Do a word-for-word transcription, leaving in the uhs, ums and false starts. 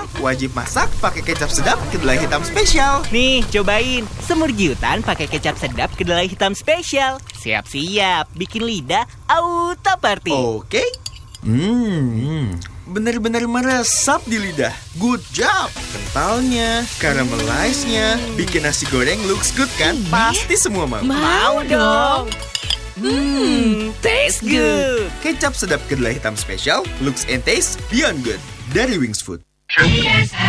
wajib masak pakai kecap sedap kedelai hitam spesial. Nih, cobain. Semur giutan pakai kecap sedap kedelai hitam spesial. Siap-siap, bikin lidah auto party. Oke. Hmm, benar-benar meresap di lidah. Good job. Kentalnya, caramelize-nya, bikin nasi goreng looks good kan? Pasti semua mau. Mau dong. Hmm, taste good. Kecap sedap kedelai hitam spesial, looks and taste beyond good. Dari Wings Food.